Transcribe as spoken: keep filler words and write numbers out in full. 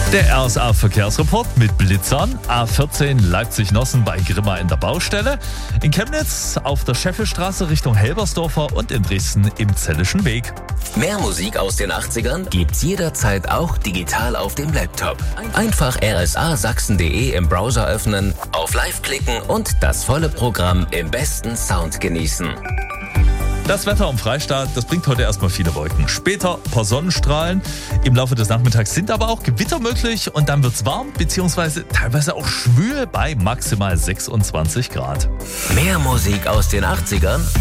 Der R S A-Verkehrsreport mit Blitzern. A vierzehn Leipzig-Nossen bei Grimma in der Baustelle. In Chemnitz auf der Scheffelstraße Richtung Helbersdorfer und in Dresden im Zellischen Weg. Mehr Musik aus den achtzigern gibt's jederzeit auch digital auf dem Laptop. Einfach r s a sachsen punkt d e im Browser öffnen, auf Live klicken und das volle Programm im besten Sound genießen. Das Wetter am Freistaat, das bringt heute erstmal viele Wolken. Später ein paar Sonnenstrahlen. Im Laufe des Nachmittags sind aber auch Gewitter möglich und dann wird's warm bzw. teilweise auch schwül bei maximal sechsundzwanzig Grad. Mehr Musik aus den achtzigern